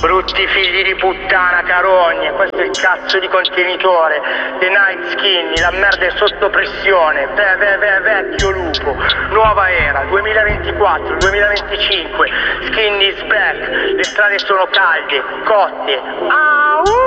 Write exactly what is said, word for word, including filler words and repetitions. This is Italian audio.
Brutti figli di puttana, carogne, questo è il cazzo di contenitore. The Night Skinny, la merda è sotto pressione. Ve, ve, ve, vecchio lupo. Nuova era, duemilaventiquattro, duemilaventicinque. Skinny is back. Le strade sono calde, cotte. Au!